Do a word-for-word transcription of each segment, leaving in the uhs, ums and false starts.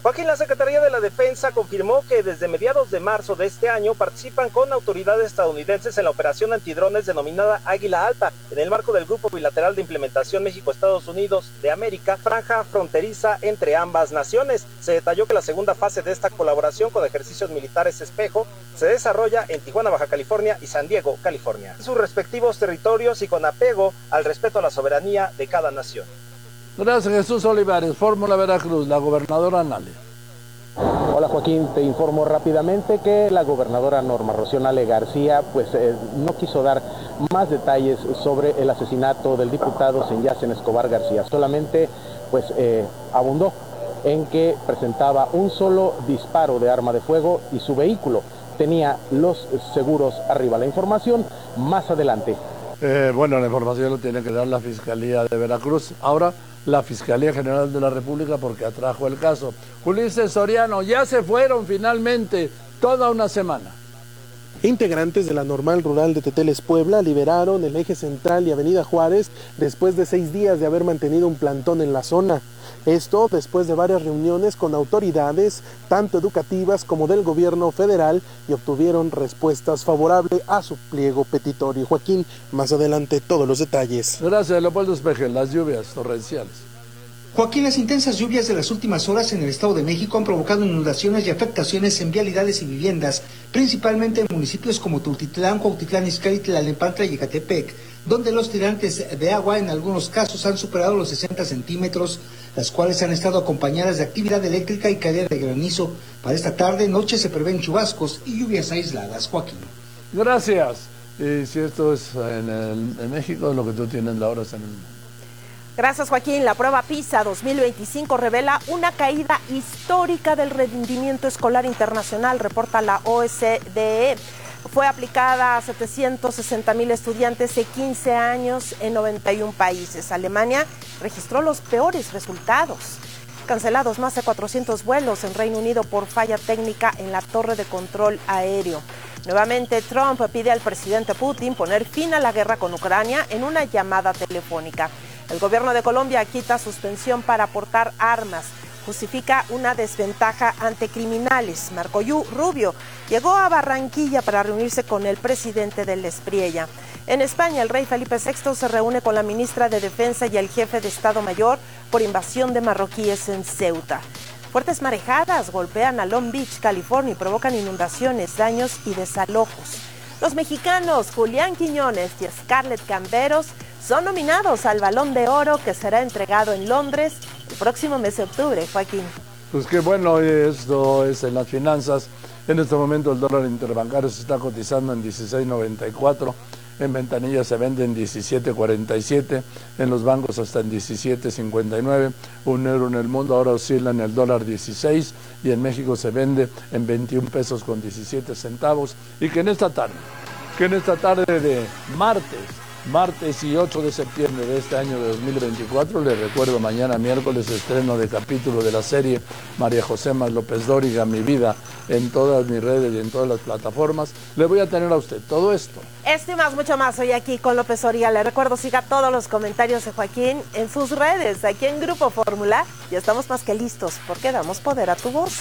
Joaquín, la Secretaría de la Defensa confirmó que desde mediados de marzo de este año participan con autoridades estadounidenses en la operación antidrones denominada Águila Alta, en el marco del Grupo Bilateral de Implementación México-Estados Unidos de América, franja fronteriza entre ambas naciones. Se detalló que la segunda fase de esta colaboración con ejercicios militares espejo se desarrolla en Tijuana, Baja California y San Diego, California, en sus respectivos territorios y con apego al respeto a la soberanía de cada nación. Gracias, Jesús Olivares. Fórmula Veracruz, la gobernadora Nale. Hola Joaquín, te informo rápidamente que la gobernadora Norma Rocío Nale García pues eh, no quiso dar más detalles sobre el asesinato del diputado Senyacen Escobar García, solamente pues eh, abundó en que presentaba un solo disparo de arma de fuego y su vehículo tenía los seguros arriba. La información más adelante. Eh, bueno, la información lo tiene que dar la Fiscalía de Veracruz. Ahora, la Fiscalía General de la República, porque atrajo el caso. Ulises Soriano, ya se fueron finalmente, toda una semana. Integrantes de la Normal Rural de Teteles, Puebla, liberaron el eje central y Avenida Juárez después de seis días de haber mantenido un plantón en la zona. Esto después de varias reuniones con autoridades, tanto educativas como del gobierno federal, y obtuvieron respuestas favorables a su pliego petitorio. Joaquín, más adelante todos los detalles. Gracias, Leopoldo Espejel. Las lluvias torrenciales. Joaquín, las intensas lluvias de las últimas horas en el Estado de México han provocado inundaciones y afectaciones en vialidades y viviendas, principalmente en municipios como Tultitlán, Cuautitlán Izcalli, Tlalnepantla y Ecatepec, donde los tirantes de agua en algunos casos han superado los sesenta centímetros, las cuales han estado acompañadas de actividad eléctrica y caída de granizo. Para esta tarde, noche se prevén chubascos y lluvias aisladas. Joaquín. Gracias. Y si esto es en, el, en México, lo que tú tienes la hora es en el mundo. Gracias, Joaquín. La prueba PISA dos mil veinticinco revela una caída histórica del rendimiento escolar internacional, reporta la O E C D E. Fue aplicada a setecientos sesenta mil estudiantes de quince años en noventa y un países. Alemania registró los peores resultados. Cancelados más de cuatrocientos vuelos en Reino Unido por falla técnica en la torre de control aéreo. Nuevamente, Trump pide al presidente Putin poner fin a la guerra con Ucrania en una llamada telefónica. El gobierno de Colombia quita suspensión para aportar armas. Justifica una desventaja ante criminales. Marco Rubio llegó a Barranquilla para reunirse con el presidente del Espriella. En España, el rey Felipe sexto se reúne con la ministra de Defensa y el jefe de Estado Mayor por invasión de marroquíes en Ceuta. Fuertes marejadas golpean a Long Beach, California, y provocan inundaciones, daños y desalojos. Los mexicanos Julián Quiñones y Scarlett Camberos son nominados al Balón de Oro, que será entregado en Londres el próximo mes de octubre. Joaquín. Pues qué bueno, esto es en las finanzas. En este momento el dólar interbancario se está cotizando en dieciséis noventa y cuatro, en ventanilla se vende en diecisiete cuarenta y siete, en los bancos hasta en diecisiete cincuenta y nueve, un euro en el mundo ahora oscila en el dólar dieciséis y en México se vende en veintiún pesos con diecisiete centavos. Y que en esta tarde, que en esta tarde de martes, martes y ocho de septiembre de este año de dos mil veinticuatro, les recuerdo, mañana miércoles estreno de capítulo de la serie María José más López Dóriga, Mi Vida, en todas mis redes y en todas las plataformas. Le voy a tener a usted todo esto. Esto y más, mucho más, hoy aquí con López Dóriga. Le recuerdo, siga todos los comentarios de Joaquín en sus redes, aquí en Grupo Fórmula. Ya estamos más que listos, porque damos poder a tu voz.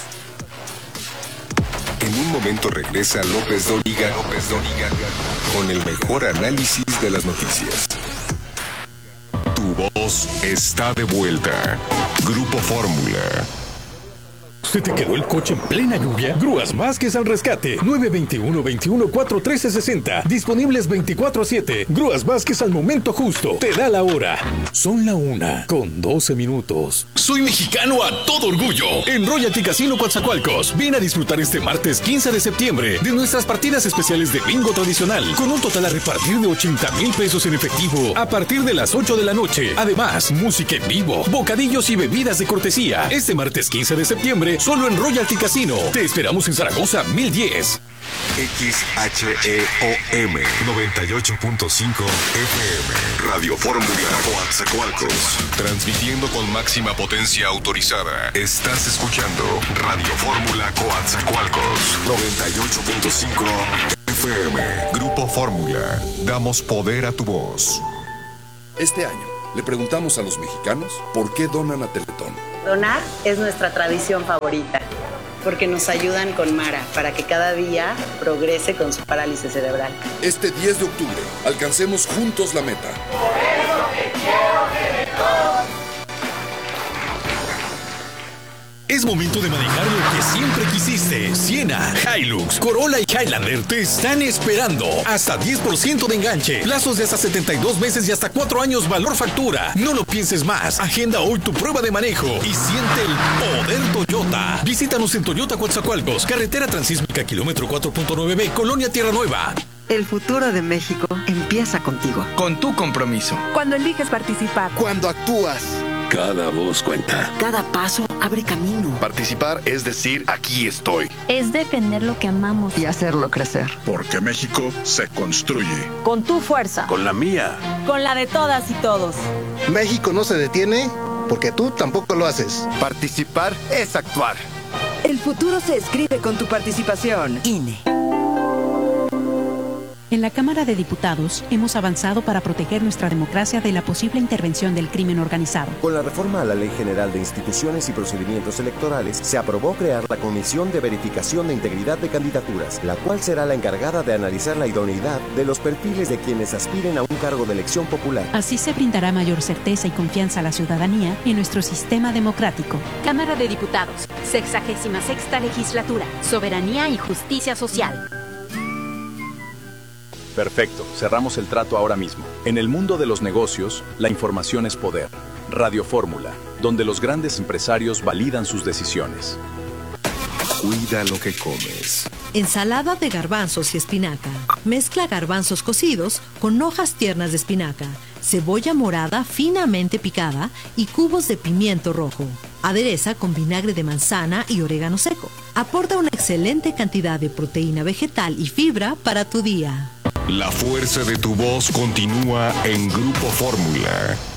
En un momento regresa López Dóriga, López Dóriga, con el mejor análisis de las noticias. Tu voz está de vuelta. Grupo Fórmula. ¿Se te quedó el coche en plena lluvia? Grúas Vázquez al rescate. nueve veintiuno veintiuno cuatro trece sesenta. Disponibles veinticuatro siete. Grúas Vázquez al momento justo. Te da la hora. Son la una con doce minutos. Soy mexicano a todo orgullo. En Royalty Casino Coatzacoalcos. Ven a disfrutar este martes quince de septiembre de nuestras partidas especiales de bingo tradicional, con un total a repartir de ochenta mil pesos en efectivo a partir de las ocho de la noche. Además, música en vivo, bocadillos y bebidas de cortesía. Este martes quince de septiembre, solo en Royalty Casino. Te esperamos en Zaragoza mil diez. X H E O M noventa y ocho punto cinco F M. Radio Fórmula Coatzacoalcos. Transmitiendo con máxima potencia autorizada. Estás escuchando Radio Fórmula Coatzacoalcos. noventa y ocho punto cinco F M. Grupo Fórmula. Damos poder a tu voz. Este año Le preguntamos a los mexicanos por qué donan a Teletón. Donar es nuestra tradición favorita, porque nos ayudan con Mara para que cada día progrese con su parálisis cerebral. Este diez de octubre, alcancemos juntos la meta. Por eso te quiero, Teletón. Es momento de manejar lo que siempre quisiste. Siena, Hilux, Corolla y Highlander te están esperando. Hasta diez por ciento de enganche. Plazos de hasta setenta y dos meses y hasta cuatro años valor factura. No lo pienses más. Agenda hoy tu prueba de manejo y siente el poder Toyota. Visítanos en Toyota Coatzacoalcos, carretera transísmica, kilómetro cuatro punto nueve B, Colonia Tierra Nueva. El futuro de México empieza contigo. Con tu compromiso. Cuando eliges participar. Cuando actúas. Cada voz cuenta. Cada paso abre camino. Participar es decir, aquí estoy. Es defender lo que amamos. Y hacerlo crecer. Porque México se construye. Con tu fuerza. Con la mía. Con la de todas y todos. México no se detiene porque tú tampoco lo haces. Participar es actuar. El futuro se escribe con tu participación. I N E. En la Cámara de Diputados hemos avanzado para proteger nuestra democracia de la posible intervención del crimen organizado. Con la reforma a la Ley General de Instituciones y Procedimientos Electorales, se aprobó crear la Comisión de Verificación de Integridad de Candidaturas, la cual será la encargada de analizar la idoneidad de los perfiles de quienes aspiren a un cargo de elección popular. Así se brindará mayor certeza y confianza a la ciudadanía en nuestro sistema democrático. Cámara de Diputados, sexagésima sexta legislatura, soberanía y justicia social. Perfecto, cerramos el trato ahora mismo. En el mundo de los negocios, la información es poder. Radio Fórmula, donde los grandes empresarios validan sus decisiones. Cuida lo que comes. Ensalada de garbanzos y espinaca. Mezcla garbanzos cocidos con hojas tiernas de espinaca, cebolla morada finamente picada y cubos de pimiento rojo. Adereza con vinagre de manzana y orégano seco. Aporta una excelente cantidad de proteína vegetal y fibra para tu día. La fuerza de tu voz continúa en Grupo Fórmula.